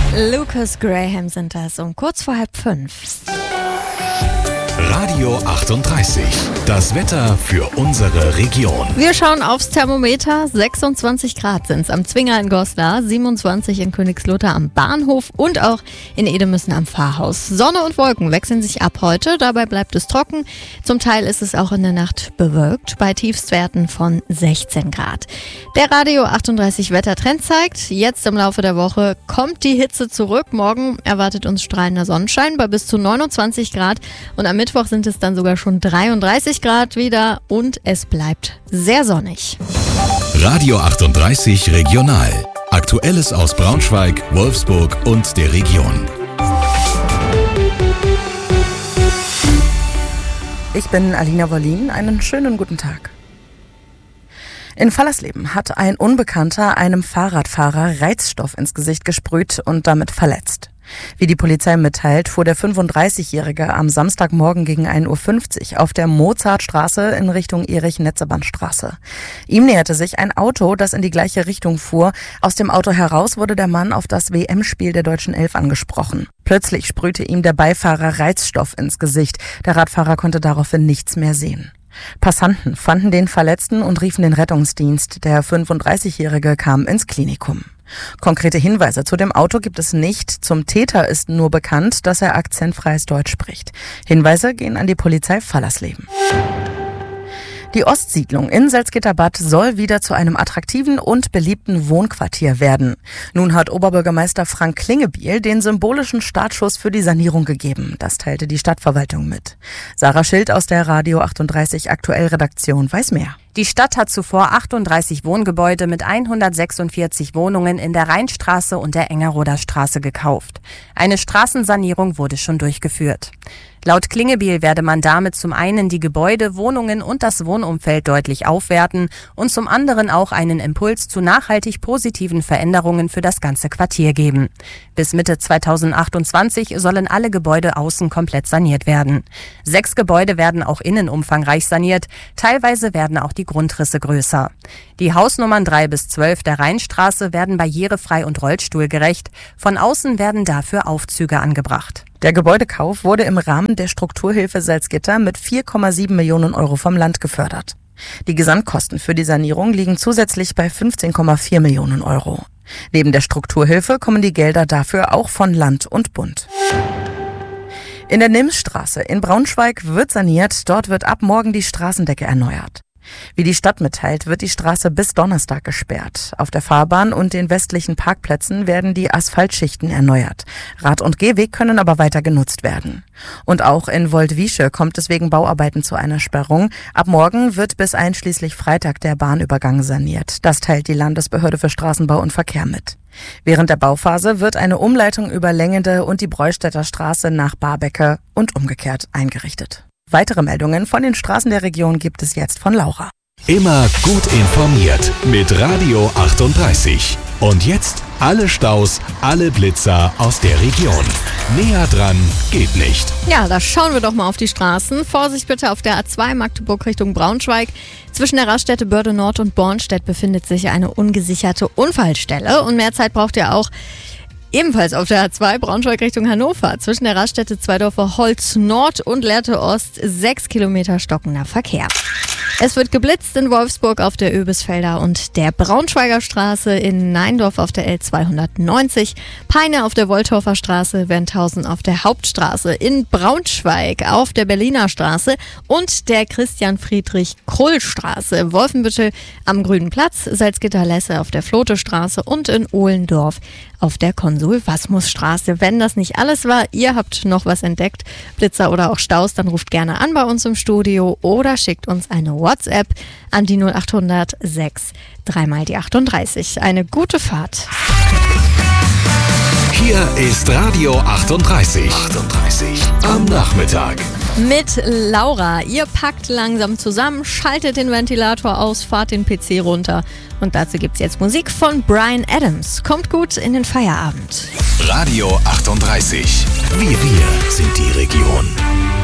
Lucas Graham sind das um kurz vor 4:30. Radio 38, das Wetter für unsere Region. Wir schauen aufs Thermometer. 26 Grad sind es am Zwinger in Goslar, 27 in Königslutter am Bahnhof und auch in Edemüssen am Pfarrhaus. Sonne und Wolken wechseln sich ab heute, dabei bleibt es trocken. Zum Teil ist es auch in der Nacht bewölkt, bei Tiefstwerten von 16 Grad. Der Radio 38 Wettertrend zeigt, jetzt im Laufe der Woche kommt die Hitze zurück. Morgen erwartet uns strahlender Sonnenschein bei bis zu 29 Grad und am Mittwoch sind es dann sogar schon 33 Grad wieder und es bleibt sehr sonnig. Radio 38 Regional. Aktuelles aus Braunschweig, Wolfsburg und der Region. Ich bin Alina Wollin. Einen schönen guten Tag. In Fallersleben hat ein Unbekannter einem Fahrradfahrer Reizstoff ins Gesicht gesprüht und damit verletzt. Wie die Polizei mitteilt, fuhr der 35-Jährige am Samstagmorgen gegen 1:50 Uhr auf der Mozartstraße in Richtung Erich-Netzeband-Straße. Ihm näherte sich ein Auto, das in die gleiche Richtung fuhr. Aus dem Auto heraus wurde der Mann auf das WM-Spiel der deutschen Elf angesprochen. Plötzlich sprühte ihm der Beifahrer Reizstoff ins Gesicht. Der Radfahrer konnte daraufhin nichts mehr sehen. Passanten fanden den Verletzten und riefen den Rettungsdienst. Der 35-Jährige kam ins Klinikum. Konkrete Hinweise zu dem Auto gibt es nicht. Zum Täter ist nur bekannt, dass er akzentfreies Deutsch spricht. Hinweise gehen an die Polizei Fallersleben. Die Ostsiedlung in Salzgitterbad soll wieder zu einem attraktiven und beliebten Wohnquartier werden. Nun hat Oberbürgermeister Frank Klingebiel den symbolischen Startschuss für die Sanierung gegeben. Das teilte die Stadtverwaltung mit. Sarah Schild aus der Radio 38 Aktuell-Redaktion weiß mehr. Die Stadt hat zuvor 38 Wohngebäude mit 146 Wohnungen in der Rheinstraße und der Engeroder Straße gekauft. Eine Straßensanierung wurde schon durchgeführt. Laut Klingebiel werde man damit zum einen die Gebäude, Wohnungen und das Wohnumfeld deutlich aufwerten und zum anderen auch einen Impuls zu nachhaltig positiven Veränderungen für das ganze Quartier geben. Bis Mitte 2028 sollen alle Gebäude außen komplett saniert werden. 6 Gebäude werden auch innen umfangreich saniert, teilweise werden auch die Grundrisse größer. Die Hausnummern 3 bis 12 der Rheinstraße werden barrierefrei und rollstuhlgerecht. Von außen werden dafür Aufzüge angebracht. Der Gebäudekauf wurde im Rahmen der Strukturhilfe Salzgitter mit 4,7 Millionen Euro vom Land gefördert. Die Gesamtkosten für die Sanierung liegen zusätzlich bei 15,4 Millionen Euro. Neben der Strukturhilfe kommen die Gelder dafür auch von Land und Bund. In der Nimsstraße in Braunschweig wird saniert. Dort wird ab morgen die Straßendecke erneuert. Wie die Stadt mitteilt, wird die Straße bis Donnerstag gesperrt. Auf der Fahrbahn und den westlichen Parkplätzen werden die Asphaltschichten erneuert. Rad- und Gehweg können aber weiter genutzt werden. Und auch in Woldwiesche kommt es wegen Bauarbeiten zu einer Sperrung. Ab morgen wird bis einschließlich Freitag der Bahnübergang saniert. Das teilt die Landesbehörde für Straßenbau und Verkehr mit. Während der Bauphase wird eine Umleitung über Längende und die Breustädter Straße nach Barbecke und umgekehrt eingerichtet. Weitere Meldungen von den Straßen der Region gibt es jetzt von Laura. Immer gut informiert mit Radio 38. Und jetzt alle Staus, alle Blitzer aus der Region. Näher dran geht nicht. Ja, da schauen wir doch mal auf die Straßen. Vorsicht bitte auf der A2 Magdeburg Richtung Braunschweig. Zwischen der Raststätte Börde Nord und Bornstedt befindet sich eine ungesicherte Unfallstelle. Und mehr Zeit braucht ihr auch ebenfalls auf der A2 Braunschweig Richtung Hannover. Zwischen der Raststätte Zweidorfer Holz Nord und Lehrte Ost 6 Kilometer stockender Verkehr. Es wird geblitzt in Wolfsburg auf der Öbisfelder und der Braunschweiger Straße, in Neindorf auf der L290, Peine auf der Wolthofer Straße, Wendhausen auf der Hauptstraße, in Braunschweig auf der Berliner Straße und der Christian-Friedrich-Krull-Straße, Wolfenbüttel am Grünen Platz, Salzgitter-Lesse auf der Flote-Straße und in Ohlendorf auf der Konsul-Wasmus-Straße. Wenn das nicht alles war, ihr habt noch was entdeckt, Blitzer oder auch Staus, dann ruft gerne an bei uns im Studio oder schickt uns eine WhatsApp an die 0800 6 3 die 38. Eine gute Fahrt. Hier ist Radio 38. Am Nachmittag. Mit Laura. Ihr packt langsam zusammen, schaltet den Ventilator aus, fahrt den PC runter. Und dazu gibt's jetzt Musik von Bryan Adams. Kommt gut in den Feierabend. Radio 38. Wir sind die Region.